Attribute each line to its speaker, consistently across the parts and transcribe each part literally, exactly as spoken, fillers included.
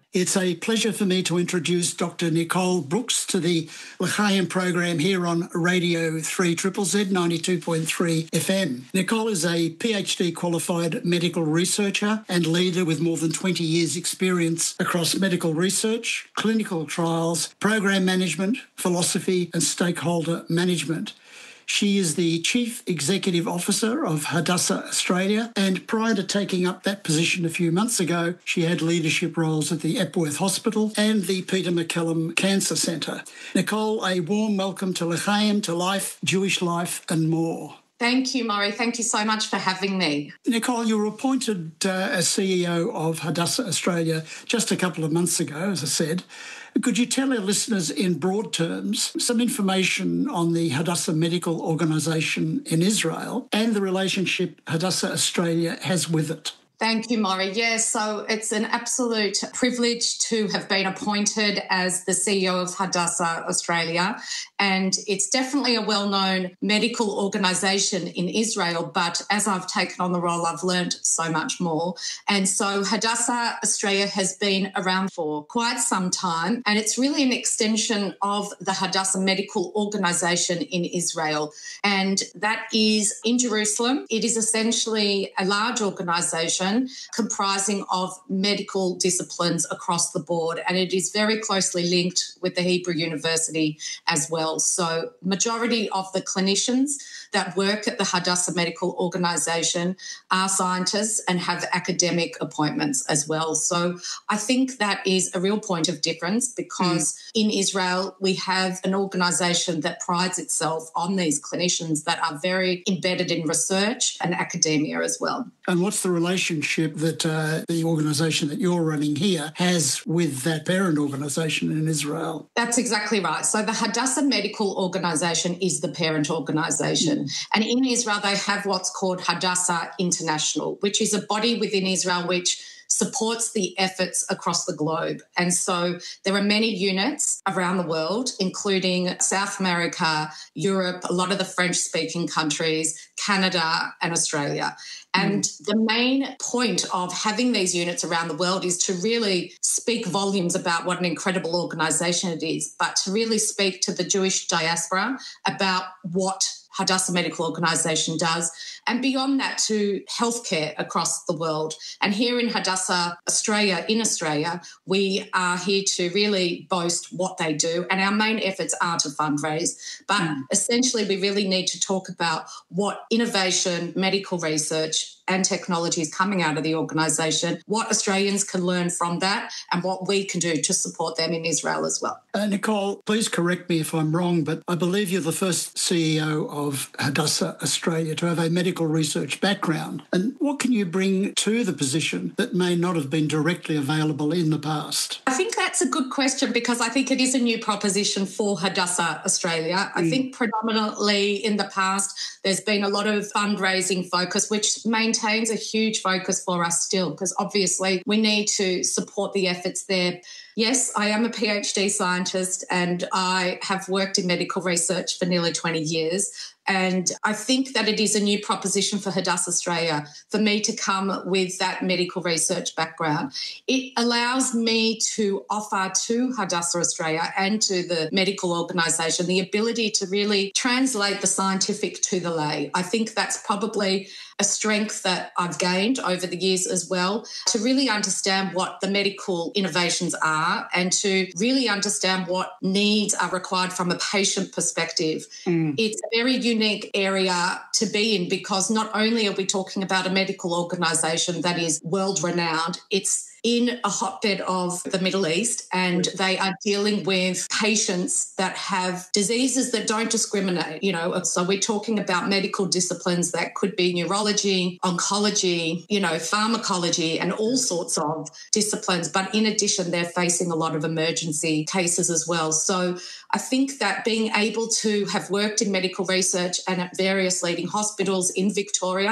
Speaker 1: It's a pleasure for me to introduce Doctor Nicole Brooks to the L'chaim program here on Radio three Z Z Z ninety-two point three F M. Nicole is a PhD qualified medical researcher and leader with more than twenty years experience across medical research, clinical trials, program management, philosophy and stakeholder management. She is the Chief Executive Officer of Hadassah Australia, and prior to taking up that position a few months ago, she had leadership roles at the Epworth Hospital and the Peter MacCallum Cancer Centre. Nicole, a warm welcome to L'chaim, to life, Jewish life and more.
Speaker 2: Thank you, Maury. Thank you so much for having me.
Speaker 1: Nicole, you were appointed uh, as C E O of Hadassah Australia just a couple of months ago, as I said. Could you tell our listeners in broad terms some information on the Hadassah Medical Organisation in Israel and the relationship Hadassah Australia has with it?
Speaker 2: Thank you, Maury. Yes, so it's an absolute privilege to have been appointed as the C E O of Hadassah Australia, and it's definitely a well-known medical organisation in Israel, but as I've taken on the role, I've learned so much more. And so Hadassah Australia has been around for quite some time, and it's really an extension of the Hadassah Medical Organisation in Israel, and that is in Jerusalem. It is essentially a large organisation comprising of medical disciplines across the board, and it is very closely linked with the Hebrew University as well. So majority of the clinicians that work at the Hadassah Medical Organisation are scientists and have academic appointments as well. So I think that is a real point of difference because mm. in Israel we have an organisation that prides itself on these clinicians that are very embedded in research and academia as well.
Speaker 1: And what's the relationship that uh, the organisation that you're running here has with that parent organisation in Israel?
Speaker 2: That's exactly right. So the Hadassah Medical Organisation is the parent organisation. Mm. And in Israel, they have what's called Hadassah International, which is a body within Israel which supports the efforts across the globe. And so there are many units around the world, including South America, Europe, a lot of the French-speaking countries, Canada and Australia. And mm. the main point of having these units around the world is to really speak volumes about what an incredible organisation it is, but to really speak to the Jewish diaspora about what Hadassah Medical Organisation does, and beyond that to healthcare across the world. And here in Hadassah Australia, in Australia, we are here to really boast what they do, and our main efforts are to fundraise. But mm. essentially we really need to talk about what innovation, medical research and technology is coming out of the organisation, what Australians can learn from that and what we can do to support them in Israel as well.
Speaker 1: Uh, Nicole, please correct me if I'm wrong, but I believe you're the first C E O of Hadassah Australia to have a medical research background. And what can you bring to the position that may not have been directly available in the past?
Speaker 2: I think that's a good question because I think it is a new proposition for Hadassah Australia. I mm. think predominantly in the past there's been a lot of fundraising focus, which maintains a huge focus for us still because obviously we need to support the efforts there. Yes, I am a PhD scientist and I have worked in medical research for nearly twenty years. And I think that it is a new proposition for Hadassah Australia for me to come with that medical research background. It allows me to offer to Hadassah Australia and to the medical organisation the ability to really translate the scientific to the lay. I think that's probably a strength that I've gained over the years as well, to really understand what the medical innovations are and to really understand what needs are required from a patient perspective. Mm. It's a very unique area to be in because not only are we talking about a medical organisation that is world-renowned, it's in a hotbed of the Middle East and they are dealing with patients that have diseases that don't discriminate, you know. So we're talking about medical disciplines that could be neurology, oncology, you know, pharmacology and all sorts of disciplines. But in addition, they're facing a lot of emergency cases as well. So I think that being able to have worked in medical research and at various leading hospitals in Victoria,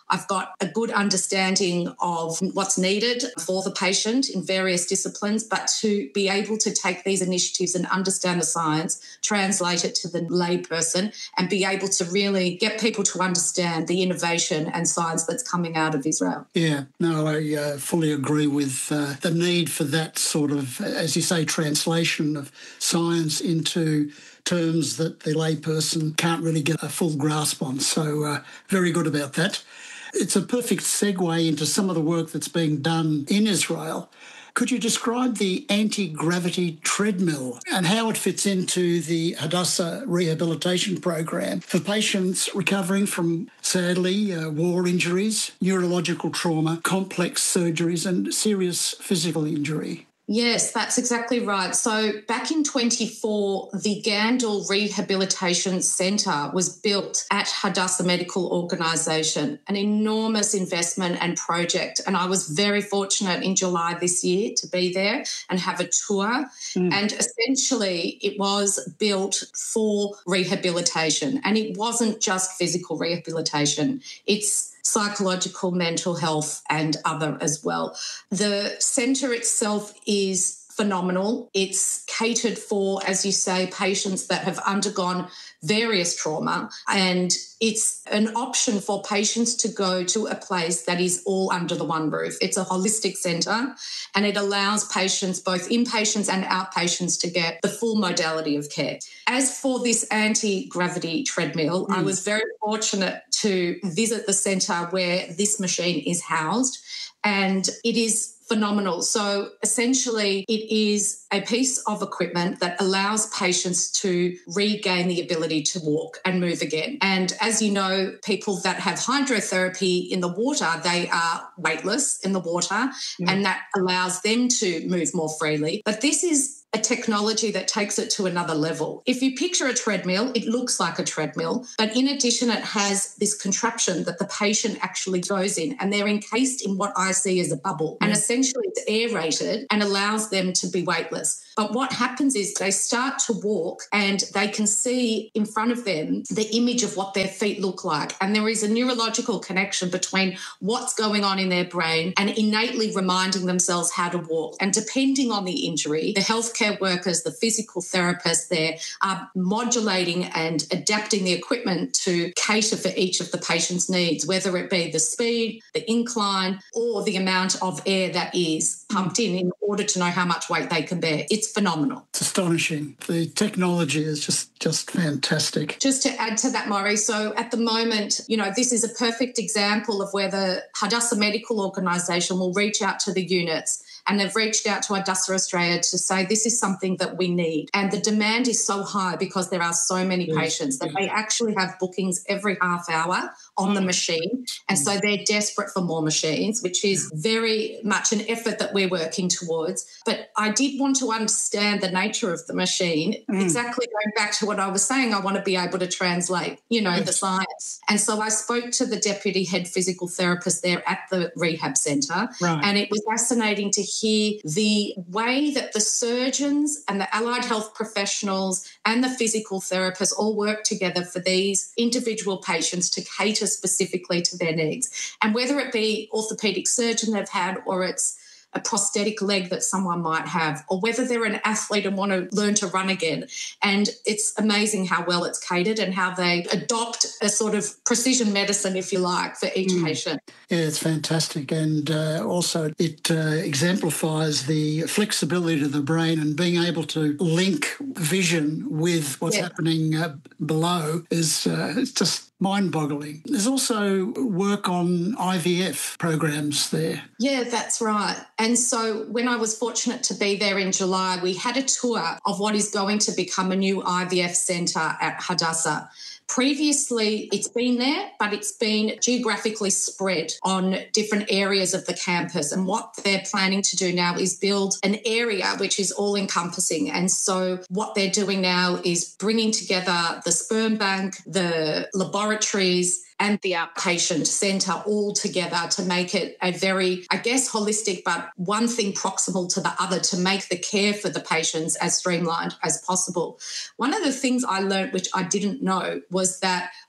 Speaker 2: I've got a good understanding of what's needed for the patient in various disciplines, but to be able to take these initiatives and understand the science, translate it to the layperson, and be able to really get people to understand the innovation and science that's coming out of Israel.
Speaker 1: Yeah, no, I uh, fully agree with uh, the need for that sort of, as you say, translation of science into terms that the layperson can't really get a full grasp on. So uh, very good about that. It's a perfect segue into some of the work that's being done in Israel. Could you describe the anti-gravity treadmill and how it fits into the Hadassah rehabilitation program for patients recovering from, sadly, uh, war injuries, neurological trauma, complex surgeries and serious physical injury?
Speaker 2: Yes, that's exactly right. So back in twenty-four, the Gandel Rehabilitation Centre was built at Hadassah Medical Organisation, an enormous investment and project. And I was very fortunate in July this year to be there and have a tour. Mm. And essentially it was built for rehabilitation. And it wasn't just physical rehabilitation. It's psychological, mental health and other as well. The centre itself is phenomenal. It's catered for, as you say, patients that have undergone various trauma, and it's an option for patients to go to a place that is all under the one roof. It's a holistic centre and it allows patients, both inpatients and outpatients, to get the full modality of care. As for this anti-gravity treadmill, mm. I was very fortunate to visit the centre where this machine is housed, and it is phenomenal. So essentially it is a piece of equipment that allows patients to regain the ability to walk and move again. And as you know, people that have hydrotherapy in the water, they are weightless in the water, yeah. and that allows them to move more freely. But this is a technology that takes it to another level. If you picture a treadmill, it looks like a treadmill, but in addition, it has this contraption that the patient actually goes in, and they're encased in what I see as a bubble. And essentially it's aerated and allows them to be weightless. But what happens is they start to walk and they can see in front of them the image of what their feet look like. And there is a neurological connection between what's going on in their brain and innately reminding themselves how to walk. And depending on the injury, the healthcare workers, the physical therapists there are modulating and adapting the equipment to cater for each of the patient's needs, whether it be the speed, the incline, or the amount of air that is pumped in in order to know how much weight they can bear. It's phenomenal.
Speaker 1: It's astonishing. The technology is just, just fantastic.
Speaker 2: Just to add to that, Maury, so at the moment, you know, this is a perfect example of where the Hadassah Medical Organisation will reach out to the units, and they've reached out to Hadassah Australia to say this is something that we need. And the demand is so high because there are so many yes. patients that yes. they actually have bookings every half hour on the machine. And so they're desperate for more machines, which is very much an effort that we're working towards. But I did want to understand the nature of the machine, mm. exactly going back to what I was saying. I want to be able to translate, you know, yes. the science. And so I spoke to the deputy head physical therapist there at the rehab centre, right. and it was fascinating to hear the way that the surgeons and the allied health professionals and the physical therapists all work together for these individual patients to cater specifically to their needs. And whether it be orthopaedic surgeon they've had, or it's a prosthetic leg that someone might have, or whether they're an athlete and want to learn to run again. And it's amazing how well it's catered and how they adopt a sort of precision medicine, if you like, for each mm. patient.
Speaker 1: Yeah, it's fantastic. And uh, also it uh, exemplifies the flexibility of the brain, and being able to link vision with what's yeah. happening uh, below is uh, it's just mind-boggling. There's also work on I V F programs there.
Speaker 2: Yeah, that's right. And so when I was fortunate to be there in July, we had a tour of what is going to become a new I V F centre at Hadassah. Previously, it's been there, but it's been geographically spread on different areas of the campus. And what they're planning to do now is build an area which is all-encompassing. And so what they're doing now is bringing together the sperm bank, the laboratories, and the outpatient centre all together to make it a very, I guess, holistic, but one thing proximal to the other, to make the care for the patients as streamlined as possible. One of the things I learned, which I didn't know, was that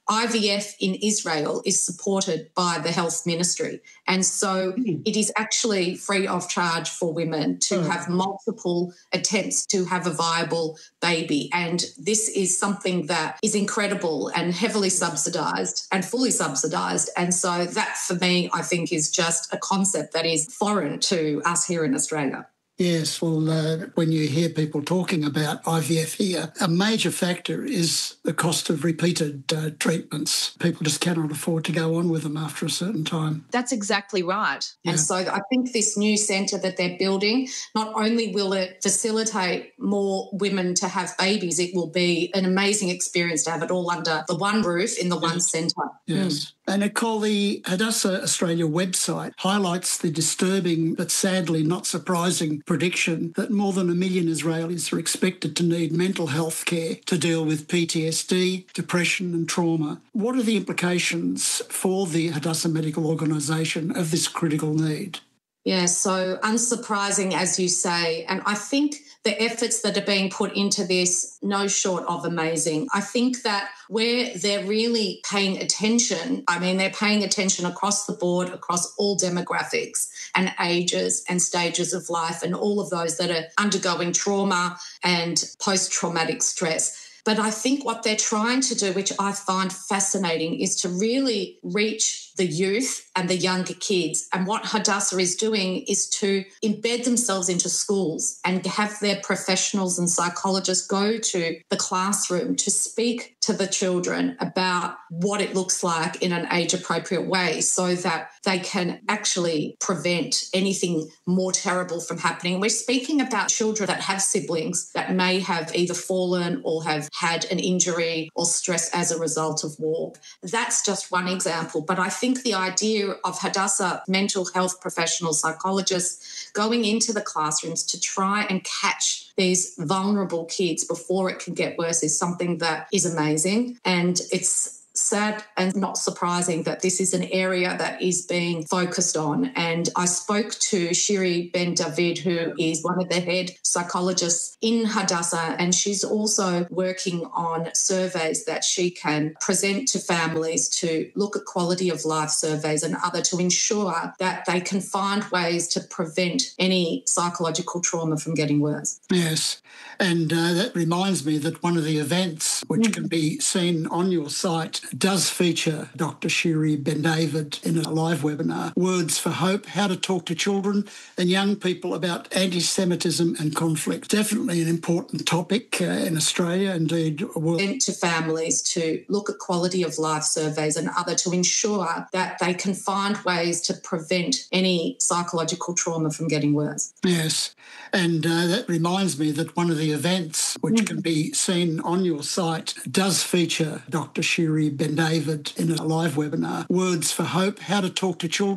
Speaker 2: I V F in Israel is supported by the health ministry. And so mm. it is actually free of charge for women to oh. have multiple attempts to have a viable baby. And this is something that is incredible and heavily subsidised and fully subsidised. And so that, for me, I think is just a concept that is foreign to us here in Australia.
Speaker 1: Yes, well, uh, when you hear people talking about I V F here, a major factor is the cost of repeated uh, treatments. People just cannot afford to go on with them after a certain time.
Speaker 3: That's exactly right.
Speaker 2: Yeah. And so I think this new centre that they're building, not only will it facilitate more women to have babies, it will be an amazing experience to have it all under the one roof in the yes. one centre.
Speaker 1: Yes.
Speaker 2: Mm.
Speaker 1: And Nicole, the Hadassah Australia website highlights the disturbing but sadly not surprising prediction that more than a million Israelis are expected to need mental health care to deal with P T S D, depression and trauma. What are the implications for the Hadassah Medical Organisation of this critical need?
Speaker 2: Yeah, so unsurprising, as you say, and I think the efforts that are being put into this, no short of amazing. I think that where they're really paying attention, I mean, they're paying attention across the board, across all demographics and ages and stages of life and all of those that are undergoing trauma and post-traumatic stress. But I think what they're trying to do, which I find fascinating, is to really reach the youth and the younger kids. And what Hadassah is doing is to embed themselves into schools and have their professionals and psychologists go to the classroom to speak to the children about what it looks like in an age-appropriate way so that they can actually prevent anything more terrible from happening. We're speaking about children that have siblings that may have either fallen or have had an injury or stress as a result of war. That's just one example. But I think the idea of Hadassah mental health professionals, psychologists going into the classrooms to try and catch these vulnerable kids before it can get worse is something that is amazing. And it's sad and not surprising that this is an area that is being focused on. And I spoke to Shiri Ben David, who is one of the head psychologists in Hadassah, and she's also working on surveys that she can present to families to look at quality of life surveys and other to ensure that they can find ways to prevent any psychological trauma from getting worse.
Speaker 1: Yes, and uh, that reminds me that one of the events which mm-hmm. can be seen on your site does feature Doctor Shiri Ben David in a live webinar, Words for Hope, How to Talk to Children and Young People About Anti-Semitism and Conflict. Definitely an important topic uh, in Australia, indeed. World.
Speaker 2: To families to look at quality of life surveys and other to ensure that they can find ways to prevent any psychological trauma from getting worse.
Speaker 1: Yes, and uh, that reminds me that one of the events which mm-hmm. can be seen on your site does feature Doctor Shiri Ben David in a live webinar, Words for Hope, How to Talk to Children